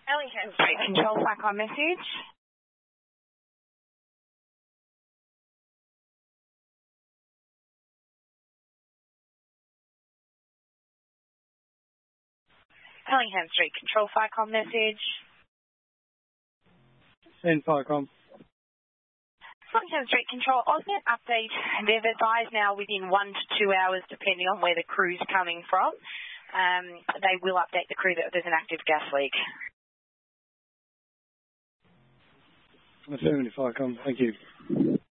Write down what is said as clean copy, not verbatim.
Ellington Street Control, back on message. Ellingham Street Control, FICOM message. And FICOM. Ellingham Street Control, AusNet update. They've advised now within 1 to 2 hours, depending on where the crew's coming from. They will update the crew that there's an active gas leak. Affirmative, FICOM. Thank you.